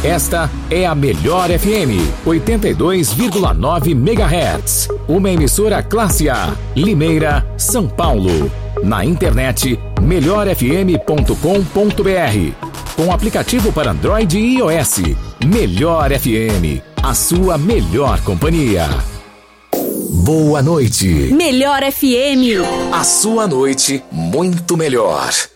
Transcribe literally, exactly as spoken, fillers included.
Esta é a Melhor F M, oitenta e dois vírgula nove megahertz. Uma emissora classe A, Limeira, São Paulo. Na internet, melhor f m ponto com ponto b r. Com aplicativo para Android e iOS. Melhor F M, a sua melhor companhia. Boa noite. Melhor F M. A sua noite muito melhor.